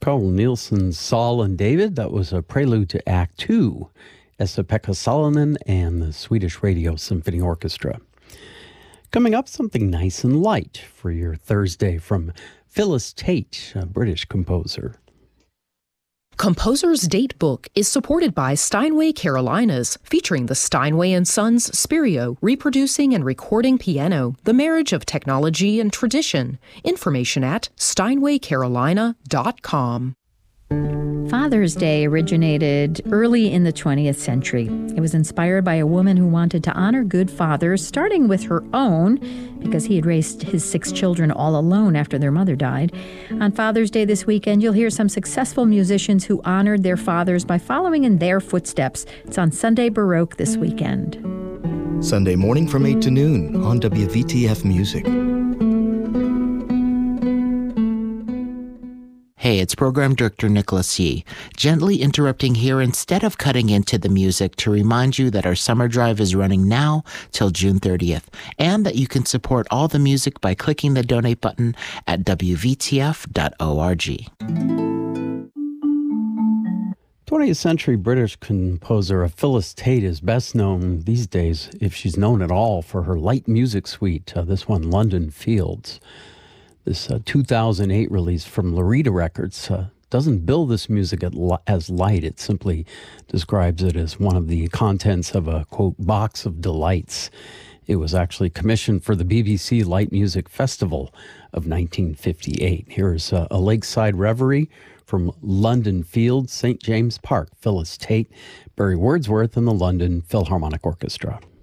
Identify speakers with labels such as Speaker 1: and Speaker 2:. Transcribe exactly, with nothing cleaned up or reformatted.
Speaker 1: Carl Nielsen's Saul and David. That was a prelude to Act Two, Esa-Pekka Salonen and the Swedish Radio Symphony Orchestra. Coming up, something nice and light for your Thursday from Phyllis Tate, a British composer.
Speaker 2: Composer's Date Book is supported by Steinway Carolinas, featuring the Steinway and Sons Spirio, reproducing and recording piano, the marriage of technology and tradition. Information at steinway carolina dot com.
Speaker 3: Father's Day originated early in the twentieth century. It was inspired by a woman who wanted to honor good fathers, starting with her own, because he had raised his six children all alone after their mother died. On Father's Day this weekend, you'll hear some successful musicians who honored their fathers by following in their footsteps. It's on Sunday Baroque this weekend.
Speaker 4: Sunday morning from eight to noon on W V T F Music.
Speaker 5: Hey, it's Program Director Nicholas Yee, gently interrupting here instead of cutting into the music to remind you that our summer drive is running now till June thirtieth, and that you can support all the music by clicking the donate button at w v t f dot org.
Speaker 1: twentieth century British composer Phyllis Tate is best known these days, if she's known at all, for her light music suite, uh, this one, London Fields. This uh, two thousand eight release from Loretta Records uh, doesn't bill this music as light. It simply describes it as one of the contents of a, quote, box of delights. It was actually commissioned for the B B C Light Music Festival of nineteen fifty-eight. Here's uh, a Lakeside Reverie from London Fields, Saint James Park, Phyllis Tate, Barry Wordsworth, and the London Philharmonic Orchestra.